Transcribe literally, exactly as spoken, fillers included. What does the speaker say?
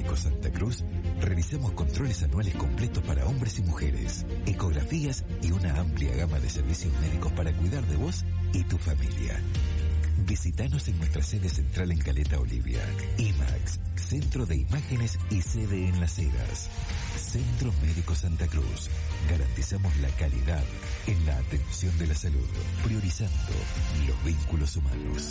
Médicos Santa Cruz realizamos controles anuales completos para hombres y mujeres, ecografías y una amplia gama de servicios médicos para cuidar de vos y tu familia. Visítanos en nuestra sede central en Caleta Olivia. IMAX, Centro de Imágenes y sede en Las Heras. Centro Médico Santa Cruz. Garantizamos la calidad en la atención de la salud, priorizando los vínculos humanos.